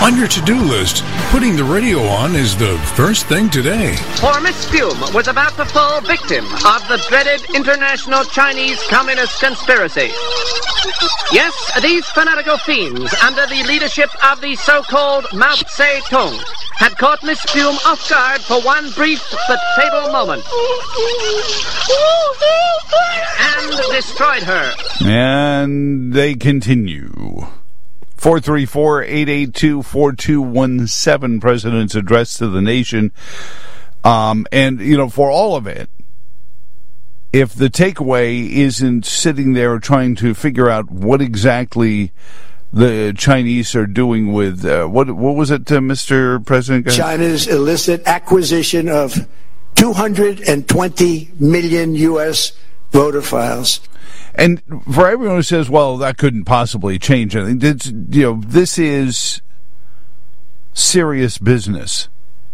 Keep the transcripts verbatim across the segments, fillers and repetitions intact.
On your to-do list, putting the radio on is the first thing today. For Miss Fume was about to fall victim of the dreaded international Chinese Communist conspiracy. Yes, these fanatical fiends, under the leadership of the so-called Mao Zedong, had caught Miss Fume off guard for one brief but fatal moment. And destroyed her. And they continue. four three four, eight eight two, four two one seven, President's address to the nation. Um, and, you know, for all of it, if the takeaway isn't sitting there trying to figure out what exactly the Chinese are doing with, uh, what what was it, uh, Mister President? China's illicit acquisition of two hundred twenty million U S voter files. And for everyone who says, well, that couldn't possibly change anything, it's, you know, this is serious business.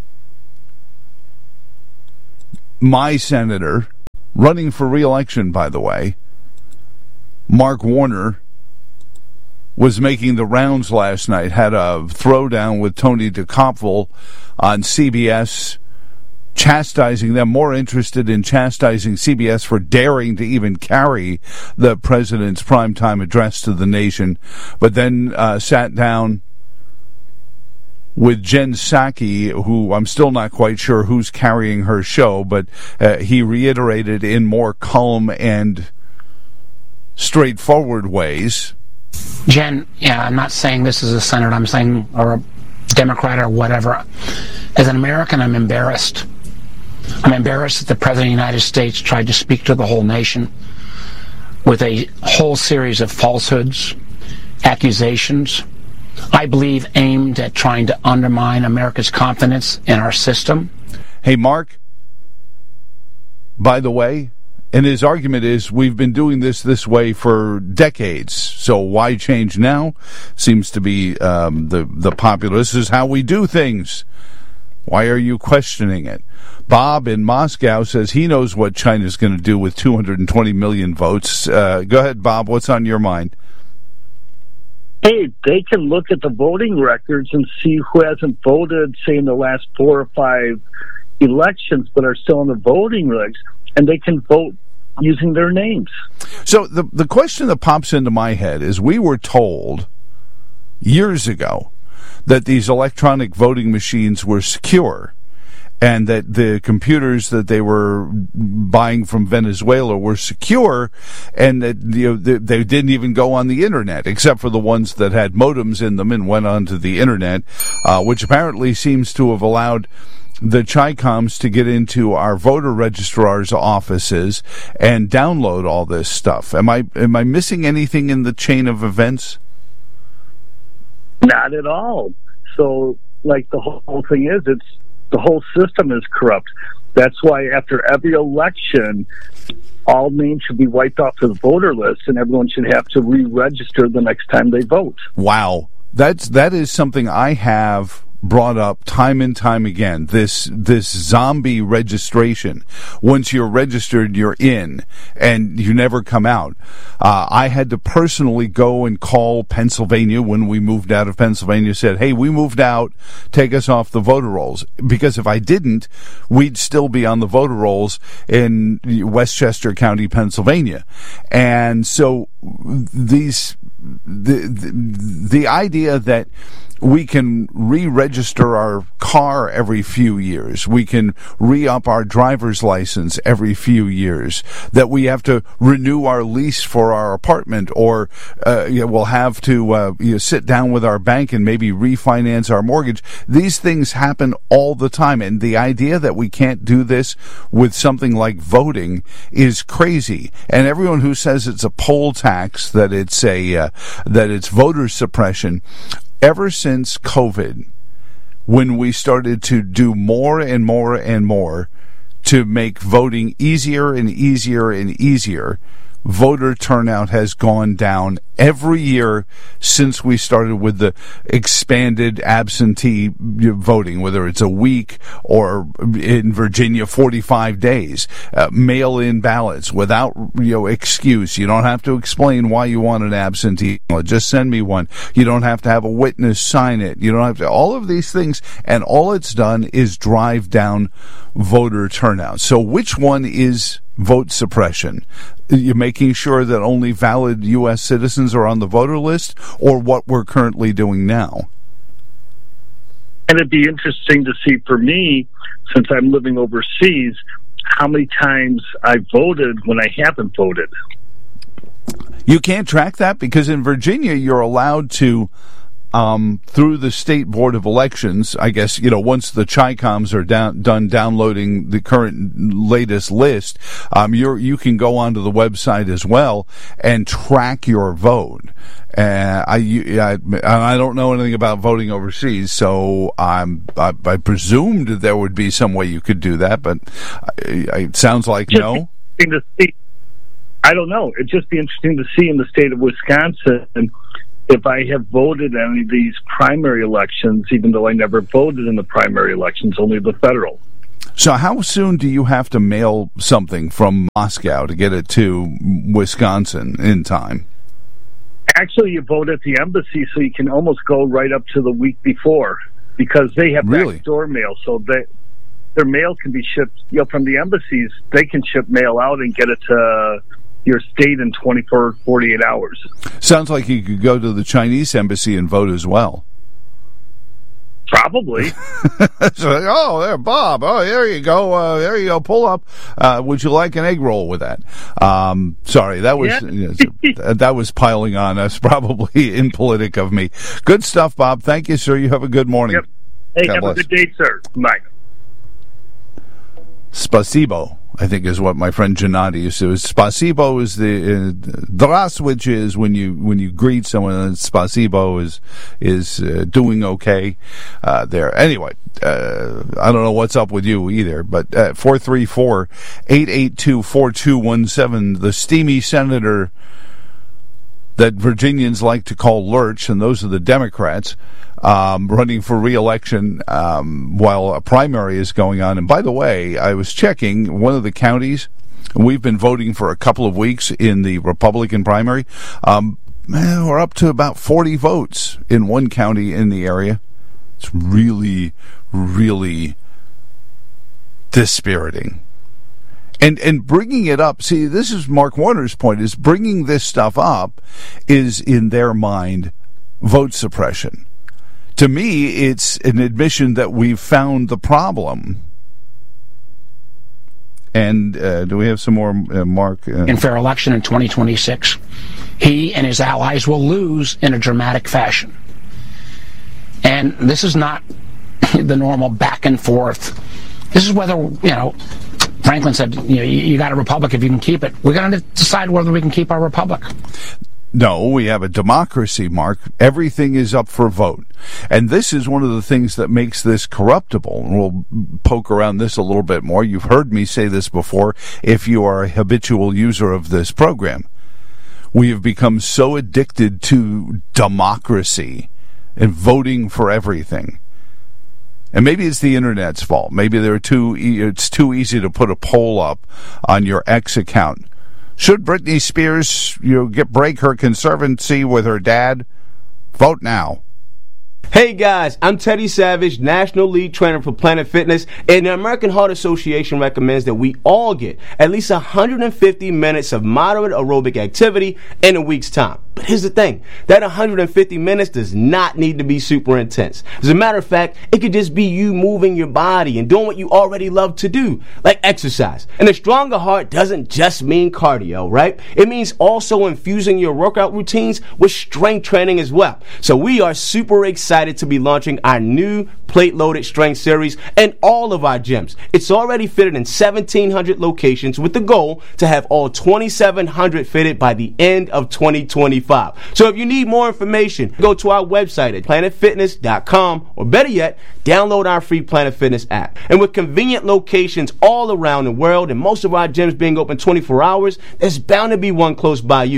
My senator, running for re-election, by the way, Mark Warner, was making the rounds last night, had a throwdown with Tony DeCopville on C B S, chastising them, more interested in chastising C B S for daring to even carry the president's primetime address to the nation, but then uh, sat down with Jen Psaki, who I'm still not quite sure who's carrying her show, but uh, he reiterated in more calm and straightforward ways. Jen, yeah, I'm not saying this is a senator, I'm saying, or a Democrat or whatever. As an American, I'm embarrassed. I'm embarrassed that the President of the United States tried to speak to the whole nation with a whole series of falsehoods, accusations, I believe aimed at trying to undermine America's confidence in our system. Hey, Mark, by the way, and his argument is we've been doing this this way for decades, so why change now? Seems to be um, the, the popular, this is how we do things. Why are you questioning it? Bob in Moscow says he knows what China's going to do with two hundred twenty million votes. Uh, go ahead, Bob. What's on your mind? Hey, they can look at the voting records and see who hasn't voted, say, in the last four or five elections, but are still in the voting regs, and they can vote using their names. So the the question that pops into my head is we were told years ago that these electronic voting machines were secure and that the computers that they were buying from Venezuela were secure, and that, you know, they, they didn't even go on the internet, except for the ones that had modems in them and went onto the internet, uh, which apparently seems to have allowed the Chi-Coms to get into our voter registrar's offices and download all this stuff. Am I am I missing anything in the chain of events? Not at all. So, like, the whole thing is, it's the whole system is corrupt. That's why after every election, all names should be wiped off the voter list, and everyone should have to re-register the next time they vote. Wow. That's, that is something I have brought up time and time again, this this zombie registration. Once you're registered, you're in, and you never come out. Uh, I had to personally go and call Pennsylvania when we moved out of Pennsylvania, said, hey, we moved out, take us off the voter rolls. Because if I didn't, we'd still be on the voter rolls in Westchester County, Pennsylvania. And so these the the, the idea that we can re-register our car every few years, we can re-up our driver's license every few years, that we have to renew our lease for our apartment, or uh, you know, we'll have to uh, you know, sit down with our bank and maybe refinance our mortgage. These things happen all the time, and the idea that we can't do this with something like voting is crazy. And everyone who says it's a poll tax, that it's a uh, that it's voter suppression, ever since COVID, when we started to do more and more and more to make voting easier and easier and easier, voter turnout has gone down every year since we started with the expanded absentee voting, whether it's a week or in Virginia, forty-five days, uh, mail-in ballots without, you know, excuse. You don't have to explain why you want an absentee ballot. Just send me one. You don't have to have a witness sign it. You don't have to, all of these things, and all it's done is drive down voter turnout. So which one is vote suppression? You're making sure that only valid U S citizens are on the voter list, or what we're currently doing now? And it'd be interesting to see for me, since I'm living overseas, how many times I voted when I haven't voted. You can't track that because in Virginia you're allowed to, Um, through the State Board of Elections, I guess, you know, once the Chi-Coms are down, done downloading the current latest list, um, you're, you can go onto the website as well and track your vote. Uh, I, I, I don't know anything about voting overseas, so I'm, I, I presumed there would be some way you could do that, but it sounds like just no. To see. I don't know. It'd just be interesting to see in the state of Wisconsin if I have voted in any of these primary elections, even though I never voted in the primary elections, only the federal. So how soon do you have to mail something from Moscow to get it to Wisconsin in time? Actually, you vote at the embassy, so you can almost go right up to the week before, because they have really? backdoor mail, so they, their mail can be shipped, you know, from the embassies. They can ship mail out and get it to your state in twenty-four, forty-eight hours. Sounds like you could go to the Chinese embassy and vote as well. Probably. So, oh, there, Bob. Oh, there you go. Uh, there you go. Pull up. Uh, would you like an egg roll with that? Um, sorry, that was yeah. that was piling on us. Probably impolitic of me. Good stuff, Bob. Thank you, sir. You have a good morning. Yep. Hey, God have bless. a good day, sir. Bye. Spasibo, I think, is what my friend Gennady used to. Spasibo is the uh, Draswich is when you when you greet someone, and Spasibo is is uh, doing okay uh, there. Anyway, uh, I don't know what's up with you either, but uh, four three four, eight eight two, four two one seven, the steamy senator that Virginians like to call Lurch, and those are the Democrats, um, running for re-election um, while a primary is going on. And by the way, I was checking one of the counties. We've been voting for a couple of weeks in the Republican primary. Um, man, we're up to about forty votes in one county in the area. It's really, really dispiriting. And and bringing it up, see, this is Mark Warner's point, is bringing this stuff up is, in their mind, vote suppression. To me, it's an admission that we've found the problem. And uh, do we have some more, uh, Mark? Uh, in fair election in twenty twenty-six, he and his allies will lose in a dramatic fashion. And this is not the normal back and forth. This is whether, you know, Franklin said, you know, you, you got a republic if you can keep it. We're going to decide whether we can keep our republic. No, we have a democracy, Mark. Everything is up for vote. And this is one of the things that makes this corruptible. And we'll poke around this a little bit more. You've heard me say this before if you are a habitual user of this program. We have become so addicted to democracy and voting for everything. And maybe it's the internet's fault. Maybe they're too e- it's too easy to put a poll up on your X account. Should Britney Spears, you know, get break her conservancy with her dad? Vote now. Hey guys, I'm Teddy Savage, National Lead Trainer for Planet Fitness, and the American Heart Association recommends that we all get at least one hundred fifty minutes of moderate aerobic activity in a week's time. But here's the thing, that one hundred fifty minutes does not need to be super intense. As a matter of fact, it could just be you moving your body and doing what you already love to do, like exercise. And a stronger heart doesn't just mean cardio, right? It means also infusing your workout routines with strength training as well. So we are super excited to be launching our new plate-loaded strength series in all of our gyms. It's already fitted in seventeen hundred locations with the goal to have all twenty-seven hundred fitted by the end of twenty twenty-five. So if you need more information, go to our website at planet fitness dot com, or better yet, download our free Planet Fitness app. And with convenient locations all around the world and most of our gyms being open twenty-four hours, there's bound to be one close by you.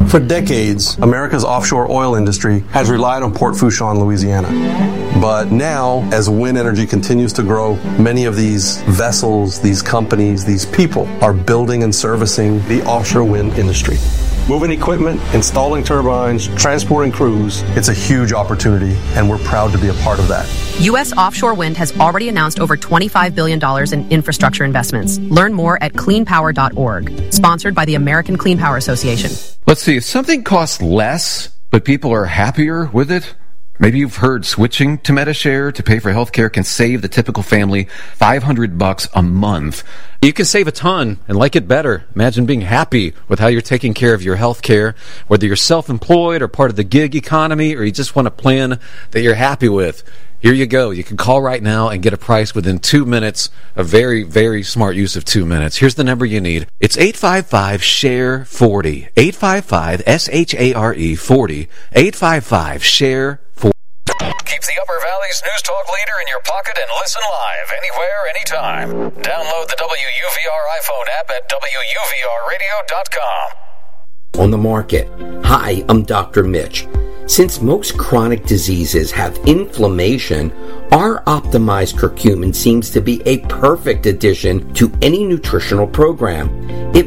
For decades, America's offshore oil industry has relied on Port Fourchon, Louisiana. But now, as wind energy continues to grow, many of these vessels, these companies, these people are building and servicing the offshore wind industry. Moving equipment, installing turbines, transporting crews, it's a huge opportunity, and we're proud to be a part of that. U S offshore wind has already announced over twenty-five billion dollars in infrastructure investments. Learn more at clean power dot org. Sponsored by the American Clean Power Association. Let's see, if something costs less, but people are happier with it, maybe you've heard switching to Medi-Share to pay for healthcare can save the typical family five hundred bucks a month. You can save a ton and like it better. Imagine being happy with how you're taking care of your health care, whether you're self-employed or part of the gig economy, or you just want a plan that you're happy with. Here you go. You can call right now and get a price within two minutes. A very, very smart use of two minutes. Here's the number you need. It's eight five five, S H A R E forty. eight five five, S H A R E forty. eight five five, S H A R E forty. Keep the Upper Valley's News Talk leader in your pocket and listen live, anywhere, anytime. Download the W U V R iPhone app at W U V R radio dot com. On the market. Hi, I'm Doctor Mitch. Since most chronic diseases have inflammation, our optimized curcumin seems to be a perfect addition to any nutritional program. It